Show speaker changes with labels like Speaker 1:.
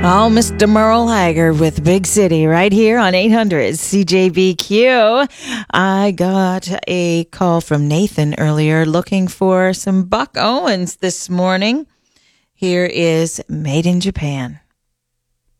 Speaker 1: Oh, Mr. Merle Haggard with Big City right here on 800 CJBQ. I got a call from Nathan earlier looking for some Buck Owens this morning. Here is Made in Japan.